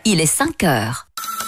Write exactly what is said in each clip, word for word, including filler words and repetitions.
il est cinq heures.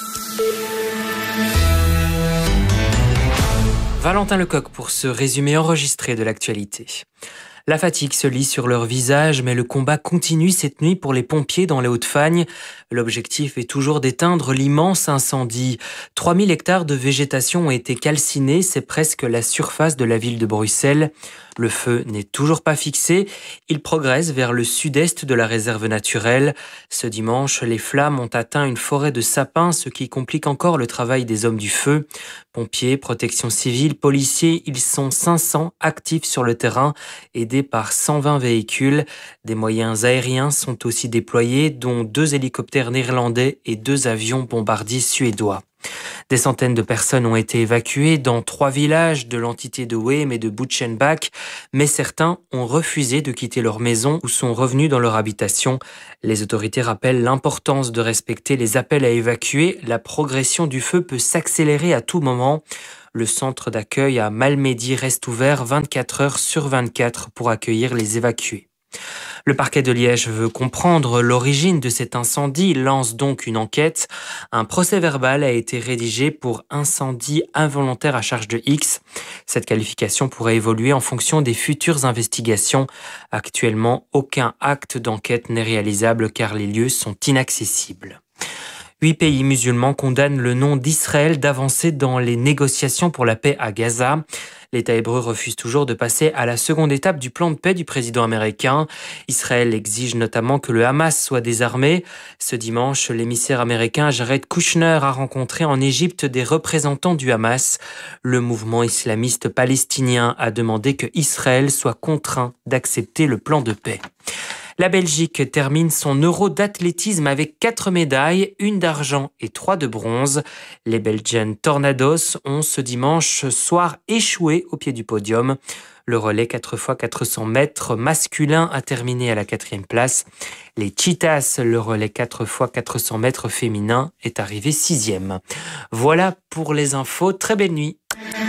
Valentin Lecoq pour ce résumé enregistré de l'actualité. La fatigue se lit sur leur visage, mais le combat continue cette nuit pour les pompiers dans les Hauts-de-Fagne. L'objectif est toujours d'éteindre l'immense incendie. trois mille hectares de végétation ont été calcinés, c'est presque la surface de la ville de Bruxelles. Le feu n'est toujours pas fixé. Il progresse vers le sud-est de la réserve naturelle. Ce dimanche, les flammes ont atteint une forêt de sapins, ce qui complique encore le travail des hommes du feu. Pompiers, protection civile, policiers, ils sont cinq cents actifs sur le terrain, aidés par cent vingt véhicules. Des moyens aériens sont aussi déployés, dont deux hélicoptères néerlandais et deux avions bombardiers suédois. Des centaines de personnes ont été évacuées dans trois villages de l'entité de Weem et de Butchenbach, mais certains ont refusé de quitter leur maison ou sont revenus dans leur habitation. Les autorités rappellent l'importance de respecter les appels à évacuer. La progression du feu peut s'accélérer à tout moment. Le centre d'accueil à Malmedy reste ouvert vingt-quatre heures sur vingt-quatre pour accueillir les évacués. Le parquet de Liège veut comprendre l'origine de cet incendie, lance donc une enquête. Un procès-verbal a été rédigé pour incendie involontaire à charge de X. Cette qualification pourrait évoluer en fonction des futures investigations. Actuellement, aucun acte d'enquête n'est réalisable car les lieux sont inaccessibles. Huit pays musulmans condamnent le nom d'Israël d'avancer dans les négociations pour la paix à Gaza. L'État hébreu refuse toujours de passer à la seconde étape du plan de paix du président américain. Israël exige notamment que le Hamas soit désarmé. Ce dimanche, l'émissaire américain Jared Kushner a rencontré en Égypte des représentants du Hamas. Le mouvement islamiste palestinien a demandé que Israël soit contraint d'accepter le plan de paix. La Belgique termine son Euro d'athlétisme avec quatre médailles, une d'argent et trois de bronze. Les Belgiennes Tornados ont ce dimanche soir échoué au pied du podium. Le relais quatre fois quatre cents mètres masculin a terminé à la quatrième place. Les Cheetahs, le relais quatre fois quatre cents mètres féminin, est arrivé sixième. Voilà pour les infos. Très belle nuit.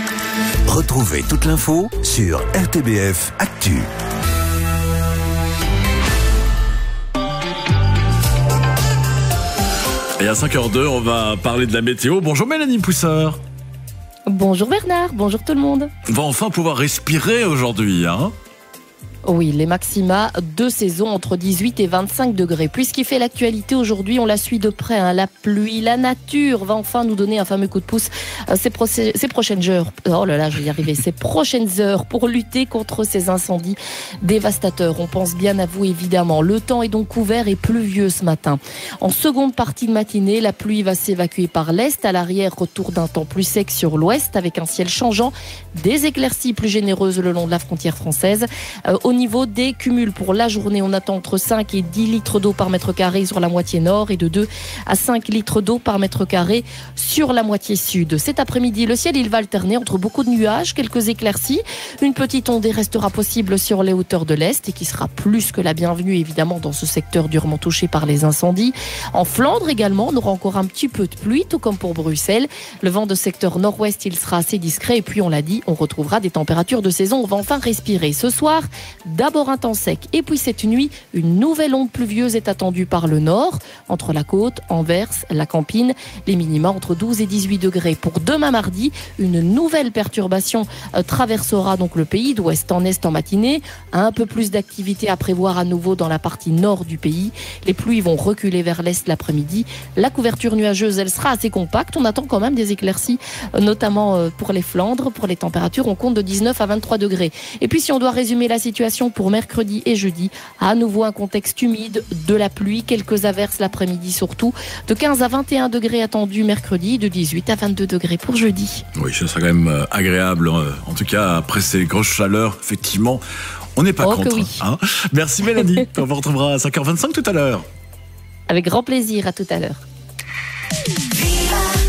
Retrouvez toute l'info sur R T B F Actu. Et à cinq heures deux, on va parler de la météo. Bonjour Mélanie Poussard. Bonjour Bernard, bonjour tout le monde. On va enfin pouvoir respirer aujourd'hui, hein ? Oui, les maxima de saison entre dix-huit et vingt-cinq degrés. Puis ce qui fait l'actualité aujourd'hui, on la suit de près. Hein. La pluie, la nature va enfin nous donner un fameux coup de pouce euh, ces, procé- ces prochaines heures. Oh là là, je vais y arriver. Ces prochaines heures pour lutter contre ces incendies dévastateurs. On pense bien à vous évidemment. Le temps est donc couvert et pluvieux ce matin. En seconde partie de matinée, la pluie va s'évacuer par l'est. À l'arrière, retour d'un temps plus sec sur l'ouest avec un ciel changeant. Des éclaircies plus généreuses le long de la frontière française. Euh, au niveau des cumuls pour la journée, on attend entre cinq et dix litres d'eau par mètre carré sur la moitié nord et de deux à cinq litres d'eau par mètre carré sur la moitié sud. Cet après-midi, le ciel il va alterner entre beaucoup de nuages, quelques éclaircies. Une petite ondée restera possible sur les hauteurs de l'Est et qui sera plus que la bienvenue évidemment dans ce secteur durement touché par les incendies. En Flandre également, on aura encore un petit peu de pluie, tout comme pour Bruxelles. Le vent de secteur nord-ouest, il sera assez discret et puis on l'a dit, on retrouvera des températures de saison. On va enfin respirer. Ce soir, d'abord un temps sec et puis cette nuit, une nouvelle onde pluvieuse est attendue par le nord, entre la côte, Anvers, la Campine, les minima entre douze et dix-huit degrés. Pour demain mardi, une nouvelle perturbation euh, traversera donc le pays d'ouest en est en matinée. Un peu plus d'activité à prévoir à nouveau dans la partie nord du pays. Les pluies vont reculer vers l'est l'après-midi. La couverture nuageuse, elle sera assez compacte. On attend quand même des éclaircies, euh, notamment euh, pour les Flandres. Pour les températures, on compte de dix-neuf à vingt-trois degrés. Et puis si on doit résumer la situation pour mercredi et jeudi, à nouveau un contexte humide, de la pluie, quelques averses l'après-midi surtout, de quinze à vingt et un degrés attendus mercredi, de dix-huit à vingt-deux degrés pour jeudi. Oui, ce sera quand même agréable, en tout cas après ces grosses chaleurs, effectivement, on n'est pas oh contre. Oui. Hein. Merci Mélanie, on vous retrouvera à cinq heures vingt-cinq tout à l'heure. Avec grand plaisir, à tout à l'heure.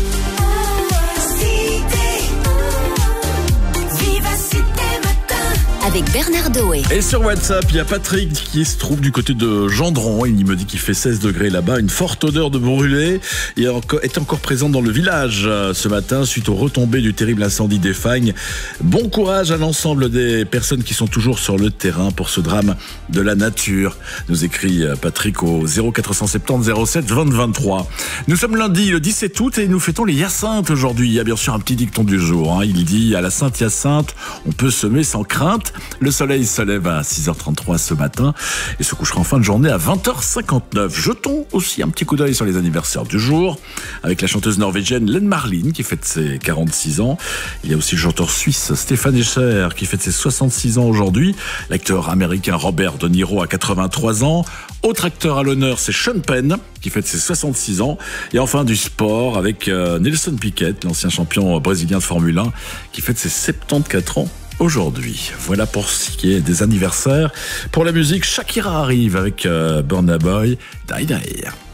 Viva Cité Matin. avec Bernard Doé. Et sur WhatsApp, il y a Patrick qui se trouve du côté de Gendron. Il me dit qu'il fait seize degrés là-bas. Une forte odeur de brûlé est encore présente dans le village ce matin suite aux retombées du terrible incendie des Fagnes. Bon courage à l'ensemble des personnes qui sont toujours sur le terrain pour ce drame de la nature, nous écrit Patrick au zéro quatre cent soixante-dix zéro sept vingt vingt-trois. Nous sommes lundi le dix-sept août et nous fêtons les Hyacinthes aujourd'hui. Il y a bien sûr un petit dicton du jour. Hein. Il dit à la Sainte Hyacinthe, on peut semer sans crainte. Le soleil se lève à six heures trente-trois ce matin et se couchera en fin de journée à vingt heures cinquante-neuf. Jetons aussi un petit coup d'œil sur les anniversaires du jour avec la chanteuse norvégienne Len Marlin qui fête ses quarante-six ans. Il y a aussi le chanteur suisse Stéphane Escher qui fête ses soixante-six ans aujourd'hui. L'acteur américain Robert De Niro a quatre-vingt-trois ans. Autre acteur à l'honneur, c'est Sean Penn qui fête ses soixante-six ans. Et enfin du sport avec euh, Nelson Piquet, l'ancien champion brésilien de Formule un qui fête ses soixante-quatorze ans aujourd'hui. Voilà pour ce qui est des anniversaires. Pour la musique, Shakira arrive avec euh, Burna Boy, Die Die.